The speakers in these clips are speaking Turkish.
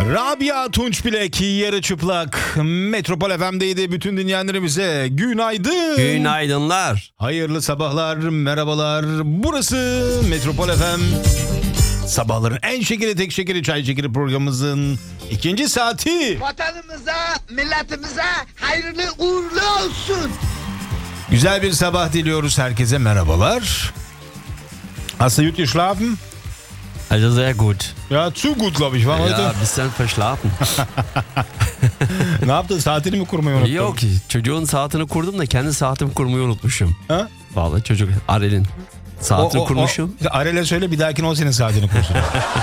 Rabia Tunçbilek yarı çıplak Metropol FM'deydi. Bütün dinleyenlerimize günaydın. Günaydınlar. Hayırlı sabahlar, merhabalar. Burası Metropol FM. Sabahların en şekeri, tek şekeri, çay şekeri programımızın ikinci saati. Vatanımıza, milletimize hayırlı uğurlu olsun. Güzel bir sabah diliyoruz herkese, merhabalar. Hast du gut geschlafen? Also sehr gut. Ja, zu gut glaube ich war heute. Ja, bisschen verschlafen. Ne yaptın? Saatini mi kurmayı unuttun? Yok, çocuğun saatini kurdum da kendi saatimi kurmayı unutmuşum. Ha? Vallahi çocuk Arel'in saatini kurmuşum. Arel'e söyle bir dahakine o senin saatini kursun.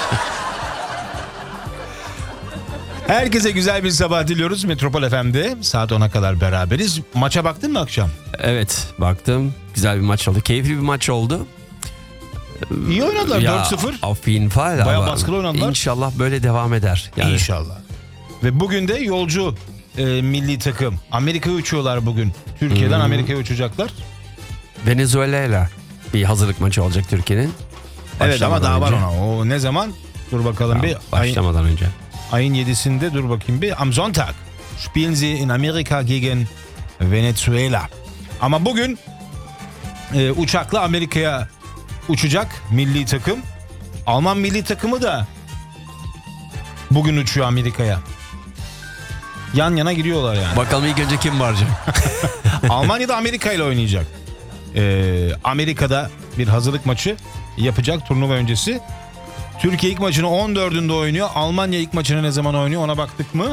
Herkese güzel bir sabah diliyoruz. Metropol FM'de saat 10'a kadar beraberiz. Maça baktın mı akşam? Evet, baktım. Güzel bir maç oldu. Keyifli bir maç oldu. İyi oynadılar, Ya, 4-0. auf jeden Fall. Bayağı ama baskılı oynadılar. İnşallah böyle devam eder. Yani İnşallah. Ve bugün de yolcu milli takım. Amerika'ya uçuyorlar bugün. Türkiye'den Amerika'ya uçacaklar. Venezuela'yla bir hazırlık maçı olacak Türkiye'nin. Evet ama daha var önce. ona. O ne zaman? Dur bakalım bir. Başlamadan önce. Ayın 7'sinde dur bakayım bir. Am Sonntag spielen sie in Amerika gegen Venezuela. Ama bugün uçakla Amerika'ya uçacak milli takım. Alman milli takımı da bugün uçuyor Amerika'ya. Yan yana giriyorlar yani. Bakalım ilk önce kim varacak? Almanya'da Amerika ile oynayacak. Amerika'da bir hazırlık maçı yapacak turnuva öncesi. Türkiye ilk maçını 14'ünde oynuyor. Almanya ilk maçını ne zaman oynuyor ona baktık mı?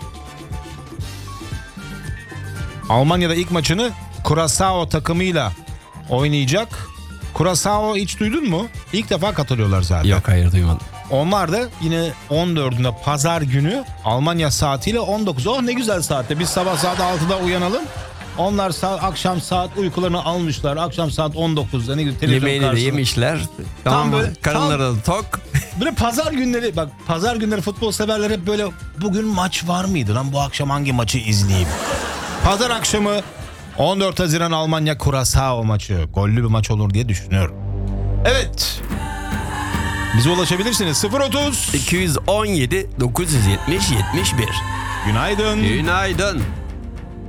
Almanya'da ilk maçını Curaçao takımıyla oynayacak. Curaçao hiç duydun mu? İlk defa katılıyorlar zaten. Yok, hayır, duymadım. Onlar da yine 14'ünde pazar günü Almanya saatiyle 19. Oh ne güzel saatte. Biz sabah saat 6'da uyanalım. Onlar akşam saat uykularını almışlar. Akşam saat 19'da ne güzel televizyon Yemeğini de karşısında. yemişler. Tamam mı? böyle, Karınları da tok. Böyle pazar günleri, bak pazar günleri futbol severler hep böyle bugün maç var mıydı lan, bu akşam hangi maçı izleyeyim? Pazar akşamı 14 Haziran Almanya Curaçao maçı. Gollü bir maç olur diye düşünüyorum. Evet. Bize ulaşabilirsiniz. 030 217 970 71. Günaydın. Günaydın.